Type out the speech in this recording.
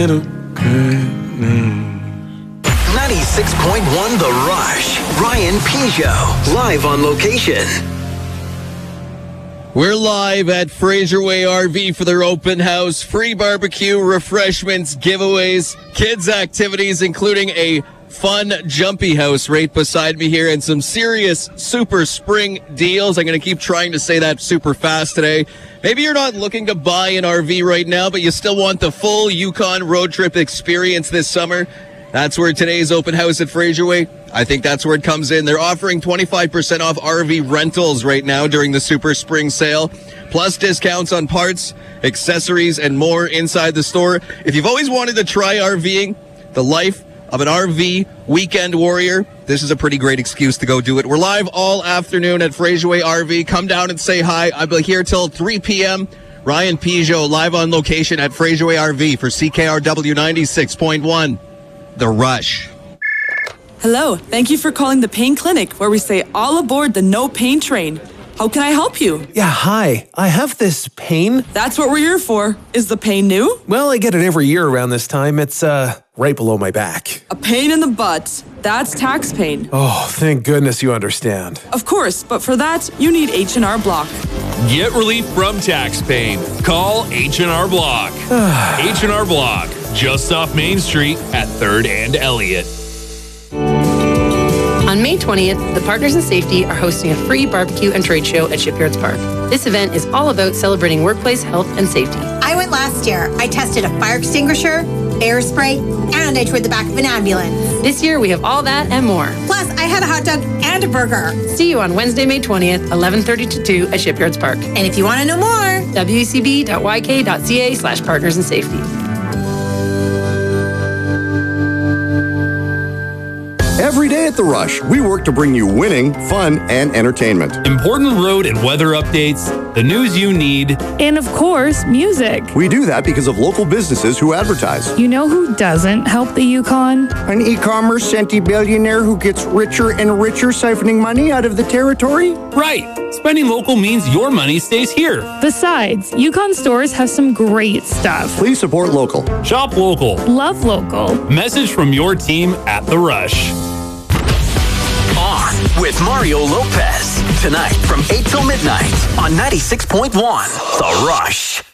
96.1 The Rush. Ryan Peugeot, live on location. We're live at Fraser Way RV for their open house. Free barbecue, refreshments, giveaways, kids' activities, including a fun jumpy house right beside me here, and some serious super spring deals. I'm going to keep trying to say that super fast today. Maybe you're not looking to buy an RV right now, but you still want the full Yukon road trip experience this summer. That's where today's open house at Fraser Way, I think that's where it comes in. They're offering 25% off RV rentals right now during the Super Spring Sale, plus discounts on parts, accessories, and more inside the store. If you've always wanted to try RVing, the life of an RV weekend warrior, this is a pretty great excuse to go do it. We're live all afternoon at Fraser Way RV. Come down and say hi. I'll be here till 3 p.m. Ryan Peugeot, live on location at Fraser Way RV for CKRW 96.1. The Rush. Hello, thank you for calling the Pain Clinic, where we say all aboard the no pain train. How can I help you? Yeah, hi. I have this pain. That's what we're here for. Is the pain new? Well, I get it every year around this time. It's, right below my back. A pain in the butt. That's tax pain. Oh, thank goodness you understand. Of course, but for that, you need H&R Block. Get relief from tax pain. Call H&R Block. H&R Block, just off Main Street at 3rd and Elliott. On May 20th, the Partners in Safety are hosting a free barbecue and trade show at Shipyards Park. This event is all about celebrating workplace health and safety. I went last year. I tested a fire extinguisher, air spray, and I toured the back of an ambulance. This year, we have all that and more. Plus, I had a hot dog and a burger. See you on Wednesday, May 20th, 11:30 to 2 at Shipyards Park. And if you want to know more, wecb.yk.ca/partners in safety. Every day at The Rush, we work to bring you winning, fun, and entertainment. Important road and weather updates, the news you need, and of course, music. We do that because of local businesses who advertise. You know who doesn't help the Yukon? An e-commerce centibillionaire who gets richer and richer siphoning money out of the territory? Right. Spending local means your money stays here. Besides, Yukon stores have some great stuff. Please support local. Shop local. Love local. Message from your team at The Rush. On with Mario Lopez. Tonight from 8 till midnight on 96.1 The Rush.